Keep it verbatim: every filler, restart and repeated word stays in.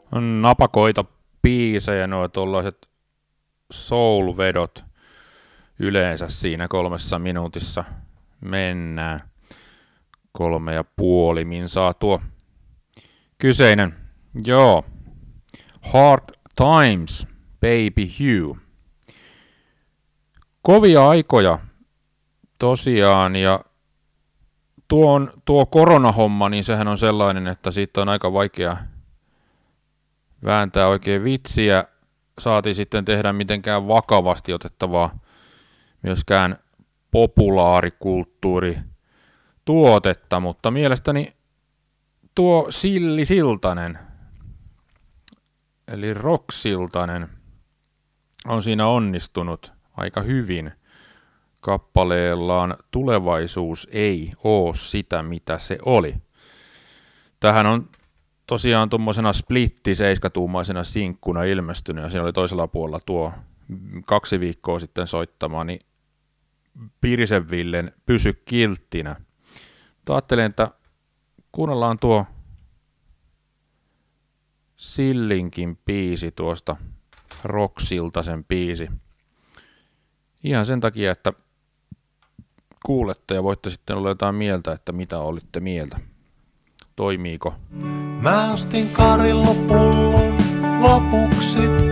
napakoita biisejä, nuo tuollaiset soul-vedot yleensä siinä kolmessa minuutissa mennään. Kolme ja puoli min saa tuo kyseinen. Joo. Hard Times, Baby Hugh. Kovia aikoja tosiaan, ja tuo, tuo koronahomma, niin sehän on sellainen, että siitä on aika vaikea vääntää oikein vitsiä, saati sitten tehdä mitenkään vakavasti otettavaa myöskään populaarikulttuuri tuotetta, mutta mielestäni tuo Silli Siltanen, eli Rock Siltanen, on siinä onnistunut aika hyvin kappaleellaan Tulevaisuus ei oo sitä, mitä se oli. Tähän on tosiaan tuommoisena splitti seiskatuumaisena sinkkuna ilmestynyt, ja siinä oli toisella puolella tuo kaksi viikkoa sitten soittamani Pirisen Villen Pysy kilttinä. Mutta ajattelin, että kuunnellaan tuo Sillinkin biisi tuosta Rock Siltasen biisi. Ihan sen takia, että kuulette ja voitte sitten olla jotain mieltä, että mitä olitte mieltä. Toimiiko? Mä ostin Karillo pullon lopuksi.